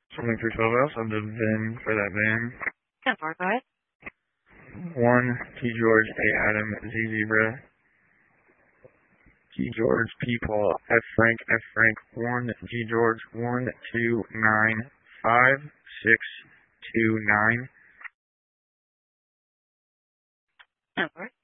Something through 12 else. I'll the VIN for that van. 10-4, go ahead. 1 T George A Adam Z Zebra G George P Paul F Frank 1 G George 1 2 9 5 6 2 9. 10-4.